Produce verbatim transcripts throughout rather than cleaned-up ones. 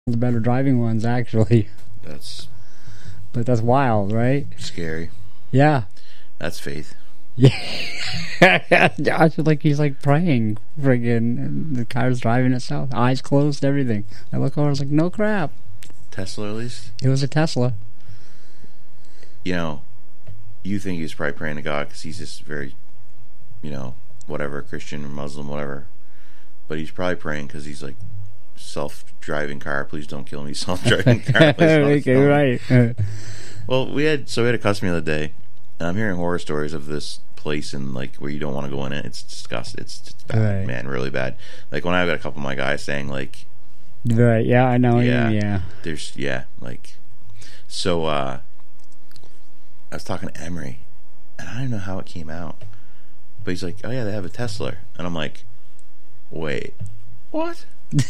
the better driving ones, actually. That's... But that's wild, right? Scary. Yeah. That's faith. Yeah. Josh is like, he's like praying, friggin', and the car's driving itself, eyes closed, everything. I look over, I was like, no crap. Tesla, at least? It was a Tesla. You know, you think he was probably praying to God because he's just very, you know, whatever, Christian or Muslim, whatever. But he's probably praying because he's like, self-driving car, please don't kill me. Self-driving car, please don't okay, kill me. right. Well, we had so we had a customer the other day, and I'm hearing horror stories of this place and like where you don't want to go in it. It's disgusting. It's, it's bad, right. man, really bad. Like when I got a couple of my guys saying like, right, yeah, I know. yeah, Yeah, yeah. There's yeah, like so. uh I was talking to Emery, and I don't know how it came out, but he's like, "Oh yeah, they have a Tesla," and I'm like, "Wait, what?"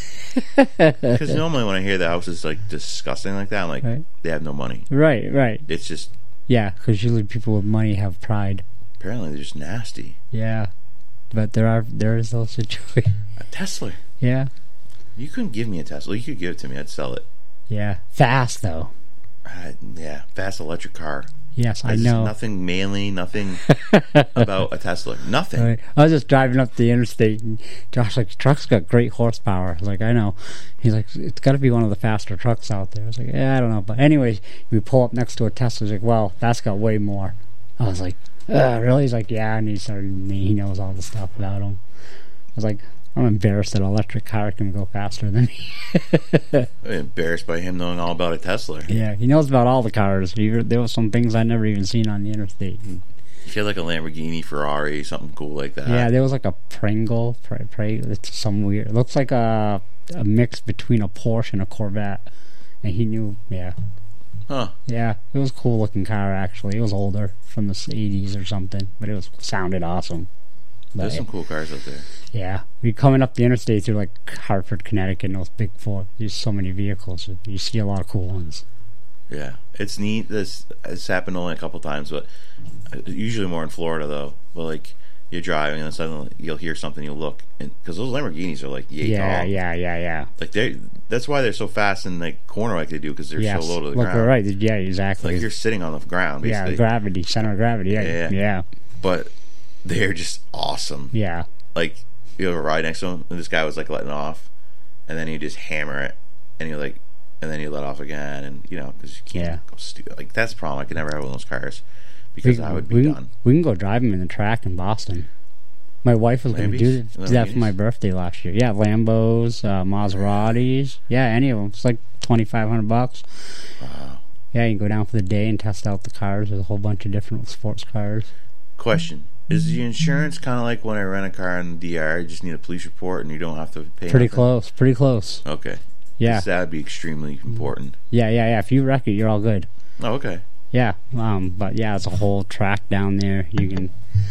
Because normally when I hear the house is like disgusting like that, I'm like, right. They have no money. Right, right. It's just yeah, because usually people with money have pride. Apparently, they're just nasty. Yeah, but there are there is those situations. A Tesla. Yeah. You couldn't give me a Tesla. You could give it to me. I'd sell it. Yeah, fast though. Uh, yeah, fast electric car. Yes, There's I know. Nothing manly, nothing about a Tesla. Nothing. Right. I was just driving up the interstate, and Josh like, truck's got great horsepower. I was like, I know. He's like, it's got to be one of the faster trucks out there. I was like, yeah, I don't know. But anyways, we pull up next to a Tesla. He's like, well, that's got way more. I was like, uh, really? He's like, yeah, and he started, he knows all the stuff about him. I was like, I'm embarrassed that an electric car can go faster than me. I'm embarrassed by him knowing all about a Tesla. Yeah, he knows about all the cars. He, there were some things I never even seen on the interstate. And, you feel like a Lamborghini, Ferrari, something cool like that. yeah, there was like a Pringle. Pray, pray, it's some weird. It looks like a a mix between a Porsche and a Corvette. And he knew, yeah. Huh. Yeah, it was a cool looking car actually. It was older, from the eighties or something, but it was sounded awesome. But there's some cool cars out there. Yeah, we coming up the interstate through like Hartford, Connecticut, and those big four. There's so many vehicles. You see a lot of cool ones. Yeah, it's neat. This it's happened only a couple times, but usually more in Florida though. But like you're driving and then suddenly you'll hear something, you'll look, because those Lamborghinis are like yay yeah, tall. Yeah, yeah, yeah, Like they, that's why they're so fast in the corner like they do, because they're yes. so low to the Look, ground. Right? Yeah, exactly. Like you're sitting on the ground, basically. Yeah, gravity, center of gravity. Yeah, yeah. yeah. yeah. But they're just awesome. Yeah. Like you have a ride next to him, and this guy was like letting off, and then you just hammer it, and you like, and then you let off again, and you know, because you can't yeah. go stupid. Like that's the problem. I could never have one of those cars because we, I would be we, done. We can go drive them in the track in Boston. My wife was going to do, do that for my birthday last year. Yeah, Lambos, uh, Maseratis. Yeah, any of them. It's like twenty-five hundred bucks. Wow. Yeah, you can go down for the day and test out the cars. There's a whole bunch of different sports cars. Question. Is the insurance kind of like when I rent a car in the D R, you just need a police report and you don't have to pay Pretty nothing? close. Pretty close. Okay. Yeah. That would be extremely important. Yeah, yeah, yeah. If you wreck it, you're all good. Oh, okay. Yeah. Um. But yeah, it's a whole track down there. You can...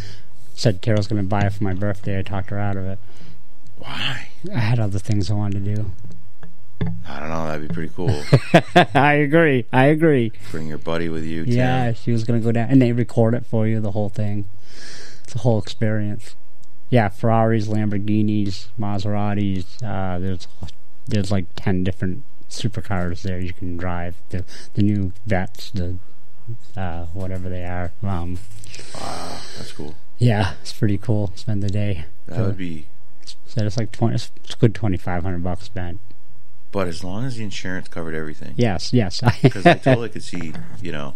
Said Carol's going to buy it for my birthday. I talked her out of it. Why? I had other things I wanted to do. I don't know. That'd be pretty cool. I agree. I agree. Bring your buddy with you, Tim. Yeah, she was going to go down. And they record it for you, the whole thing. It's a whole experience. Yeah, Ferraris, Lamborghinis, Maseratis. Uh, there's there's like ten different supercars there you can drive. The the new Vets, the uh, whatever they are. Um, wow, that's cool. Yeah, it's pretty cool. Spend the day. That so, would be. So it's like twenty. It's a good twenty five hundred bucks spent. But as long as the insurance covered everything. Yes, yes. Because I totally could see, you know,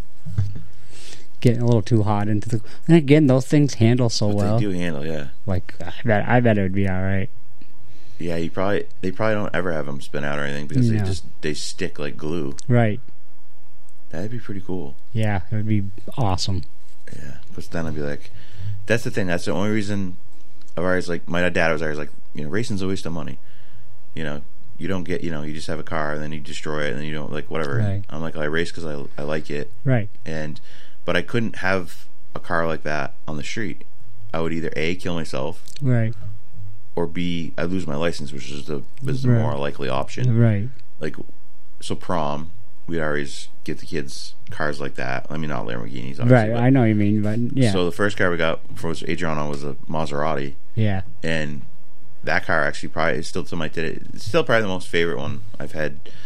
getting a little too hot into the. And again, those things handle so but well. They do handle, yeah. Like I bet, I bet it would be all right. Yeah, you probably they probably don't ever have them spin out or anything because no. they just they stick like glue. Right. That'd be pretty cool. Yeah, it would be awesome. Yeah, because then I'd be like. That's the thing. That's the only reason. I've always like my dad was always like, you know, racing's a waste of money. You know, you don't get, you know, you just have a car and then you destroy it and then you don't like whatever. Right. I'm like, I race because I I like it. Right. And but I couldn't have a car like that on the street. I would either A, kill myself. Right. Or B, I'd lose my license, which is the is the right. more likely option. Right. Like, so prom, we'd always get the kids cars like that. I mean, not Lamborghinis, obviously. Right, I know what you mean, but yeah. So the first car we got for Adriana was a Maserati. Yeah. And that car actually probably is still to my today. It's still probably the most favorite one I've had.